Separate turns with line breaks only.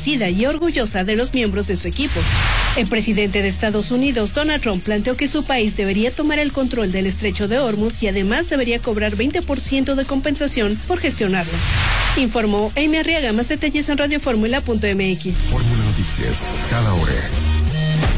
agradecida y orgullosa de los miembros de su equipo. El presidente de Estados Unidos, Donald Trump, planteó que su país debería tomar el control del estrecho de Hormuz y además debería cobrar 20% de compensación por gestionarlo. Informó Amy Arriaga. Más detalles en radioformula.mx.
Fórmula Noticias, cada hora.